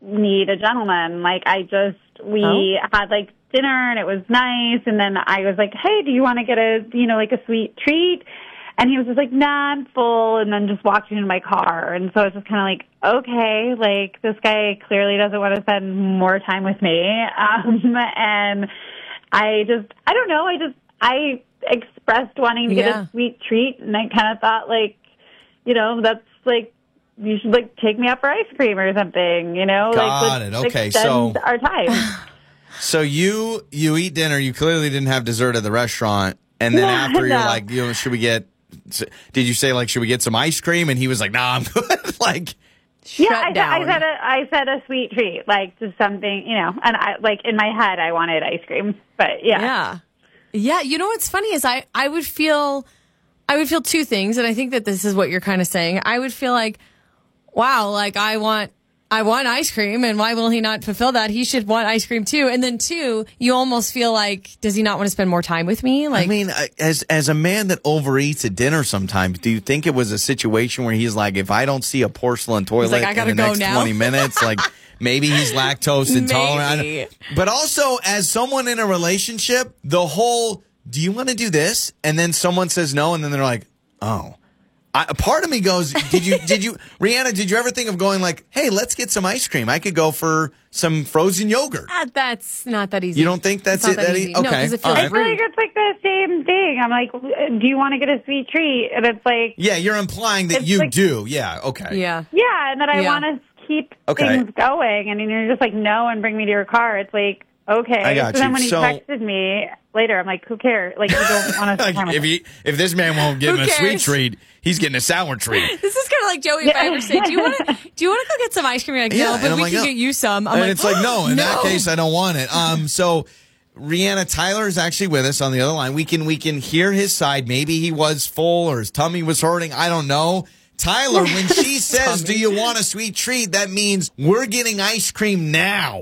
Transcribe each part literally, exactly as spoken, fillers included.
need a gentleman. Like, I just, we oh. had, like, dinner, and it was nice, and then I was like, hey, do you want to get a, you know, like, a sweet treat? And he was just like, nah, I'm full, and then just walked into my car. And so it's just kind of like, okay, like, this guy clearly doesn't want to spend more time with me. Um, and I just, I don't know, I just, I expressed wanting to get yeah. a sweet treat, and I kind of thought, like, you know, that's, like, you should, like, take me out for ice cream or something, you know? Got like, it. Okay, extend so our time. So you, you eat dinner, you clearly didn't have dessert at the restaurant, and then No, after you're no. like, you know, should we get... Did you say, like, should we get some ice cream? And he was like, nah, I'm good. Like, yeah, shut I, down. I said a, I said a sweet treat, like just something, you know. And I, like, in my head, I wanted ice cream, but yeah, Yeah. Yeah. You know what's funny is I, I would feel, I would feel two things. And I think that this is what you're kind of saying. I would feel like, wow, like I want, I want ice cream, and why will he not fulfill that? He should want ice cream too. And then two, you almost feel like, does he not want to spend more time with me? Like, I mean, I- as as a man that overeats at dinner sometimes, do you think it was a situation where he's like, if I don't see a porcelain toilet like, I in gotta the go next now? twenty minutes, like maybe he's lactose intolerant? Maybe. But also, as someone in a relationship, the whole, do you want to do this? And then someone says no, and then they're like, oh. I, a part of me goes, did you, did you, Rihanna, did you ever think of going like, hey, let's get some ice cream? I could go for some frozen yogurt. ah, that's not that easy. You don't think that's It's it? not that That easy. e- No, okay. 'cause it All feels right. I feel like rude. it's like the same thing. I'm like, do you want to get a sweet treat? And it's like, Yeah, you're implying that It's you like- do. Yeah, okay. Yeah. yeah, and then I Yeah. want to keep Okay. things going, and then you're just like, no, and bring me to your car. It's like, okay. I got so then you. when he So- texted me later, I'm like, who cares? Like, you don't want to spend time Like, with if me. he, if this man won't give Who him a sweet cares? treat, he's getting a sour treat. This is kind of like Joey if I ever say, do you want to do you want to go get some ice cream? You're like, Yeah, no, and but I'm we like, can no. get you some. I'm and like, it's like, no, in that no. case, I don't want it. Um, so Rihanna, Tyler is actually with us on the other line. We can we can hear his side. Maybe he was full or his tummy was hurting. I don't know. Tyler, when she says, do you want a sweet treat, that means we're getting ice cream now.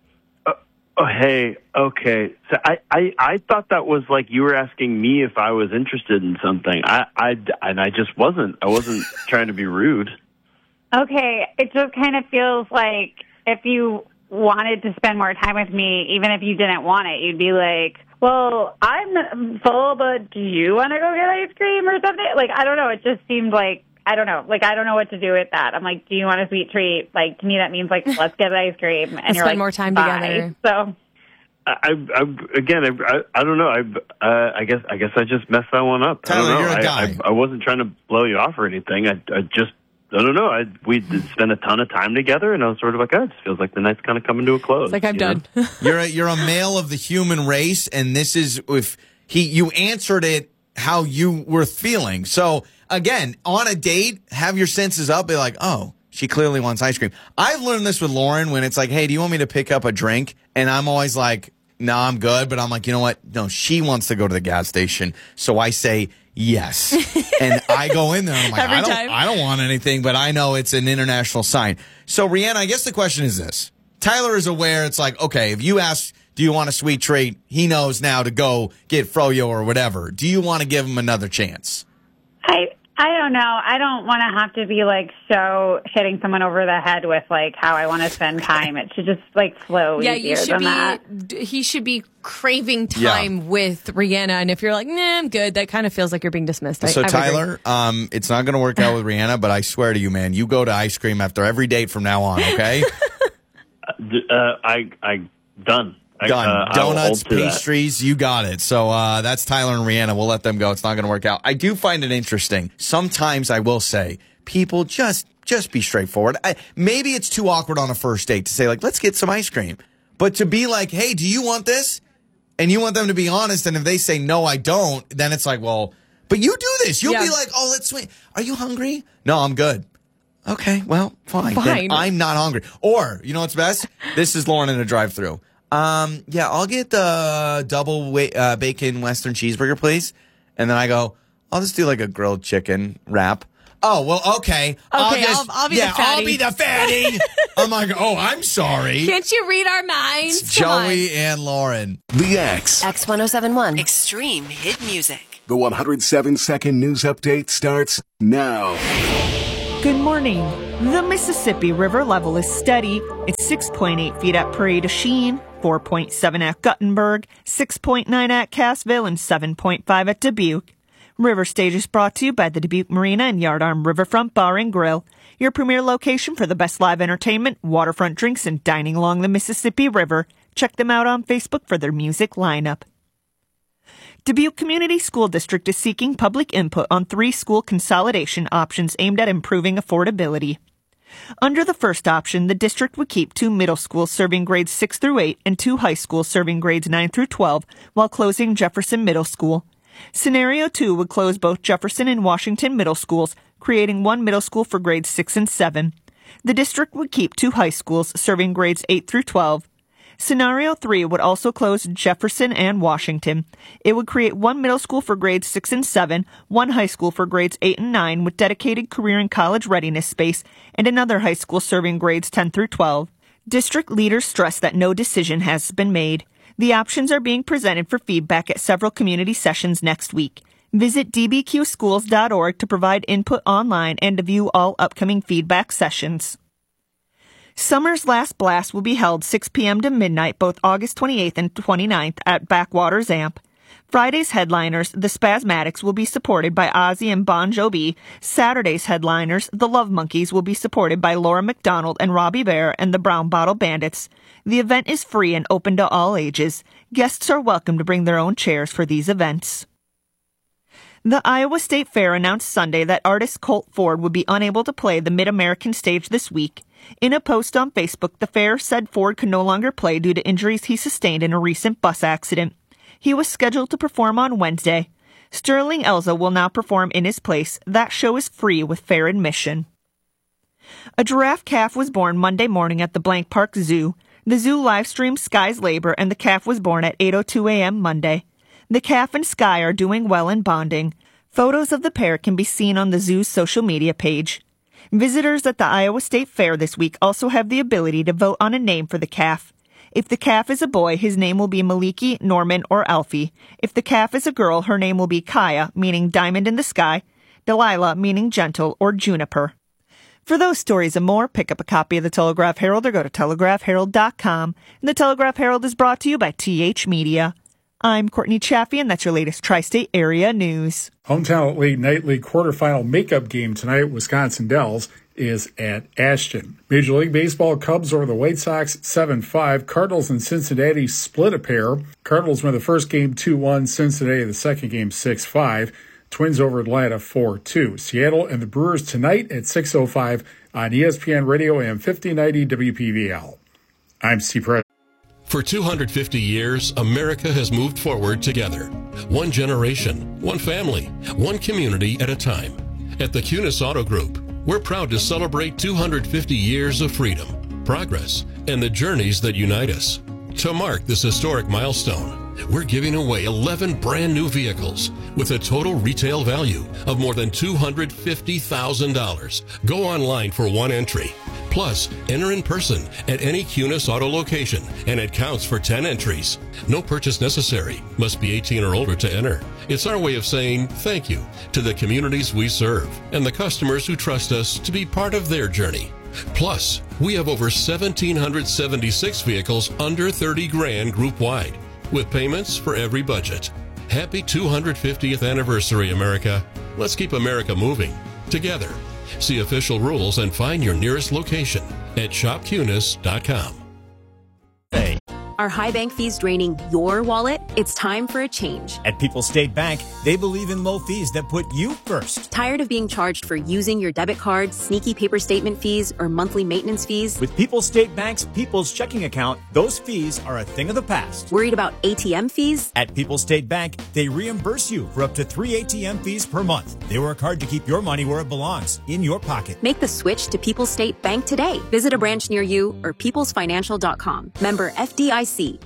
Oh, hey, okay. So I, I, I thought that was like you were asking me if I was interested in something. I, I, and I just wasn't. I wasn't trying to be rude. Okay, it just kind of feels like if you wanted to spend more time with me, even if you didn't want it, you'd be like, well, I'm full, but do you want to go get ice cream or something? Like, I don't know. It just seemed like, I don't know. Like, I don't know what to do with that. I'm like, do you want a sweet treat? Like, to me, that means, like, let's get ice cream. And Let's you're spend like, more time bye. together. So, I, I again, I, I, I don't know. I, uh, I guess, I guess I just messed that one up. Tyler, I don't know. you're a I, guy. I, I wasn't trying to blow you off or anything. I, I just, I don't know. I, we did spend a ton of time together, and I was sort of like, oh, it just feels like the night's kind of coming to a close. It's like, I'm you know? done. You're a, you're a male of the human race, and this is if he you answered it how you were feeling. So again, on a date, have your senses up. Be like, oh, she clearly wants ice cream. I've learned this with Lauren when it's like, hey, do you want me to pick up a drink? And I'm always like, no, I'm good. But I'm like, you know what? No, she wants to go to the gas station, so I say yes, and I go in there. And I'm like, Every I don't, time. I don't want anything, but I know it's an international sign. So Rihanna, I guess the question is this. Tyler is aware it's like, okay, if you ask, do you want a sweet treat? He knows now to go get froyo or whatever. Do you want to give him another chance? I I don't know. I don't want to have to be, like, so hitting someone over the head with, like, how I want to spend time. It should just, like, flow Yeah, easier you should than be. that. d- He should be craving Yeah. time with Rihanna, and if you're like, nah, I'm good, that kind of feels like you're being dismissed. I, So I would agree. Tyler, um, it's not going to work out with Rihanna, but I swear to you, man, you go to ice cream after every date from now on, okay? Uh, I, I done. I, Done. uh, I will Donuts, hold to that. pastries, you got it. So uh, that's Tyler and Rihanna. We'll let them go. It's not going to work out. I do find it interesting. Sometimes I will say, people just just be straightforward. I, maybe it's too awkward on a first date to say, like, let's get some ice cream. But to be like, hey, do you want this? And you want them to be honest. And if they say, no, I don't, then it's like, well, but you do this. You'll Yeah. be like, oh, let's wait. Are you hungry? No, I'm good. Okay, well, fine. Then Fine. I'm not hungry. Or, you know what's best? This is Lauren in a drive-thru. Um, yeah, I'll get the double wa- uh, bacon Western cheeseburger, please. And then I go, I'll just do like a grilled chicken wrap. Oh, well, okay. I'll Okay, just, I'll- I'll be the yeah, I'll fatty. be the fatty. I'm like, oh, I'm sorry. Can't you read our minds? It's Come on. Joey and Lauren. The X. X one oh seven one. Extreme hit music. The one hundred seven second news update starts now. Good morning. The Mississippi River level is steady. It's six point eight feet at Prairie du Chien, four point seven at Guttenberg, six point nine at Cassville, and seven point five at Dubuque. River Stage is brought to you by the Dubuque Marina and Yardarm Riverfront Bar and Grill, your premier location for the best live entertainment, waterfront drinks, and dining along the Mississippi River. Check them out on Facebook for their music lineup. Dubuque Community School District is seeking public input on three school consolidation options aimed at improving affordability. Under the first option, the district would keep two middle schools serving grades six through eight and two high schools serving grades nine through twelve while closing Jefferson Middle School. Scenario two would close both Jefferson and Washington Middle Schools, creating one middle school for grades six and seven. The district would keep two high schools serving grades eight through twelve. Scenario three would also close Jefferson and Washington. It would create one middle school for grades six and seven, one high school for grades eight and nine with dedicated career and college readiness space, and another high school serving grades ten through twelve. District leaders stress that no decision has been made. The options are being presented for feedback at several community sessions next week. Visit d b q schools dot org to provide input online and to view all upcoming feedback sessions. Summer's Last Blast will be held six p.m. to midnight both August twenty-eighth and twenty-ninth at Backwaters Amp. Friday's headliners, the Spasmatics, will be supported by Ozzy and Bon Jovi. Saturday's headliners, the Love Monkeys, will be supported by Laura McDonald and Robbie Bear and the Brown Bottle Bandits. The event is free and open to all ages. Guests are welcome to bring their own chairs for these events. The Iowa State Fair announced Sunday that artist Colt Ford would be unable to play the Mid-American stage this week. In a post on Facebook, the fair said Ford could no longer play due to injuries he sustained in a recent bus accident. He was scheduled to perform on Wednesday. Sterling Elza will now perform in his place. That show is free with fair admission. A giraffe calf was born Monday morning at the Blank Park Zoo. The zoo live-streamed Sky's labor, and the calf was born at eight oh two a.m. Monday. The calf and Sky are doing well in bonding. Photos of the pair can be seen on the zoo's social media page. Visitors at the Iowa State Fair this week also have the ability to vote on a name for the calf. If the calf is a boy, his name will be Maliki, Norman, or Alfie. If the calf is a girl, her name will be Kaya, meaning diamond in the sky, Delilah, meaning gentle, or juniper. For those stories and more, pick up a copy of the Telegraph Herald or go to telegraph herald dot com. And the Telegraph Herald is brought to you by T H Media. I'm Courtney Chaffee, and that's your latest Tri-State Area news. Hometown Elite Nightly quarterfinal makeup game tonight at Wisconsin Dells is at Ashton. Major League Baseball, Cubs over the White Sox seven five. Cardinals and Cincinnati split a pair. Cardinals win the first game two one. Cincinnati the second game six five. Twins over Atlanta four two. Seattle and the Brewers tonight at six oh five on E S P N Radio and fifty ninety W P V L. I'm Steve Perez. For two hundred fifty years, America has moved forward together. One generation, one family, one community at a time. At the Kunis Auto Group, we're proud to celebrate two hundred fifty years of freedom, progress, and the journeys that unite us. To mark this historic milestone, we're giving away eleven brand new vehicles with a total retail value of more than two hundred fifty thousand dollars. Go online for one entry. Plus, enter in person at any Kunis Auto location, and it counts for ten entries. No purchase necessary. Must be eighteen or older to enter. It's our way of saying thank you to the communities we serve and the customers who trust us to be part of their journey. Plus, we have over one thousand seven hundred seventy-six vehicles under thirty grand group-wide, with payments for every budget. Happy two hundred fiftieth anniversary, America. Let's keep America moving together. See official rules and find your nearest location at shop kunis dot com. Hey. Are high bank fees draining your wallet? It's time for a change. At People's State Bank, they believe in low fees that put you first. Tired of being charged for using your debit card, sneaky paper statement fees, or monthly maintenance fees? With People's State Bank's People's Checking Account, those fees are a thing of the past. Worried about A T M fees? At People's State Bank, they reimburse you for up to three A T M fees per month. They work hard to keep your money where it belongs, in your pocket. Make the switch to People's State Bank today. Visit a branch near you or peoples financial dot com. Member F D I C.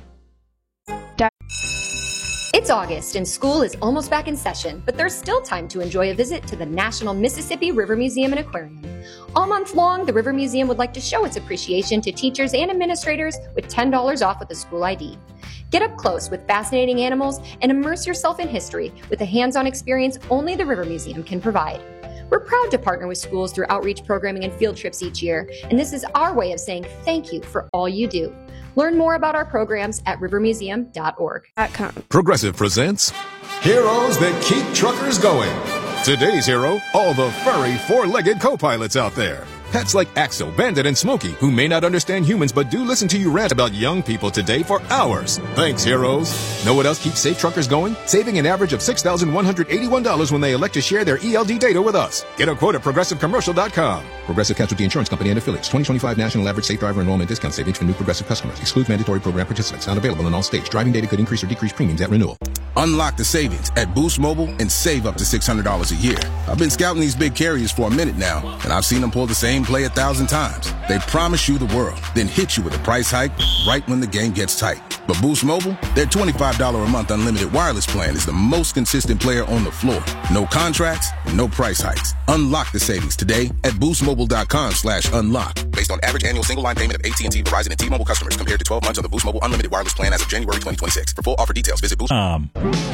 It's August and school is almost back in session, but there's still time to enjoy a visit to the National Mississippi River Museum and Aquarium. All month long, the River Museum would like to show its appreciation to teachers and administrators with ten dollars off with a school I D. Get up close with fascinating animals and immerse yourself in history with a hands-on experience only the River Museum can provide. We're proud to partner with schools through outreach programming and field trips each year, and this is our way of saying thank you for all you do. Learn more about our programs at river museum dot org. Progressive presents Heroes That Keep Truckers Going. Today's hero, all the furry four-legged co-pilots out there. Pets like Axel, Bandit, and Smokey, who may not understand humans but do listen to you rant about young people today for hours. Thanks, heroes. Know what else keeps safe truckers going? Saving an average of six thousand one hundred eighty-one dollars when they elect to share their E L D data with us. Get a quote at progressive commercial dot com. Progressive Casualty Insurance Company and Affiliates. twenty twenty-five National Average Safe Driver Enrollment Discount Savings for new Progressive customers. Excludes mandatory program participants. Not available in all states. Driving data could increase or decrease premiums at renewal. Unlock the savings at Boost Mobile and save up to six hundred dollars a year. I've been scouting these big carriers for a minute now, and I've seen them pull the same play a thousand times. They promise you the world, then hit you with a price hike right when the game gets tight. But Boost Mobile, their twenty-five dollars a month unlimited wireless plan is the most consistent player on the floor. No contracts, no price hikes. Unlock the savings today at boost mobile dot com slash unlock. Based on average annual single line payment of A T and T, Verizon, and T-Mobile customers compared to twelve months on the Boost Mobile unlimited wireless plan as of January twenty twenty-six. For full offer details, visit Boost. Um.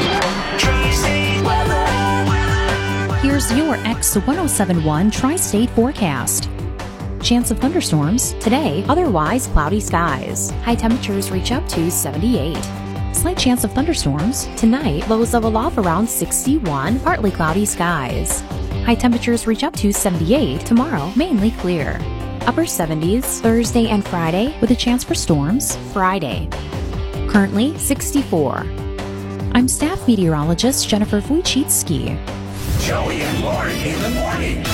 Here's your X one oh seven point one Tri-State forecast. Chance of thunderstorms today, otherwise cloudy skies. High temperatures reach up to seventy-eight. Slight chance of thunderstorms tonight, lows level off around sixty-one, partly cloudy skies. High temperatures reach up to seventy-eight. Tomorrow, mainly clear. Upper seventies Thursday and Friday with a chance for storms Friday. Currently sixty-four. I'm staff meteorologist Jennifer Wojcicki. Joey and Lauren in the morning.